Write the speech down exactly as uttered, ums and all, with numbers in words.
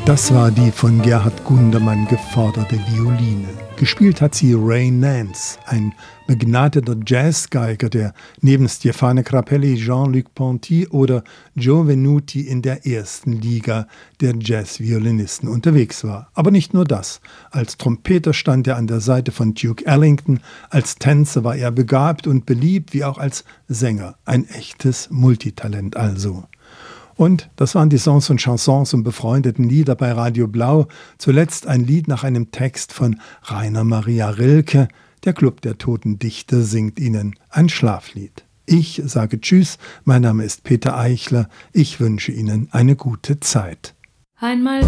Das war die von Gerhard Gundermann geforderte Violine. Gespielt hat sie Ray Nance, ein begnadeter Jazzgeiger, der neben Stefano Grappelli, Jean-Luc Ponty oder Joe Venuti in der ersten Liga der Jazzviolinisten unterwegs war. Aber nicht nur das. Als Trompeter stand er an der Seite von Duke Ellington, als Tänzer war er begabt und beliebt, wie auch als Sänger. Ein echtes Multitalent also. Und das waren die Songs und Chansons und befreundeten Lieder bei Radio Blau. Zuletzt ein Lied nach einem Text von Rainer Maria Rilke. Der Club der Toten Dichter singt Ihnen ein Schlaflied. Ich sage Tschüss, mein Name ist Peter Eichler. Ich wünsche Ihnen eine gute Zeit. Einmal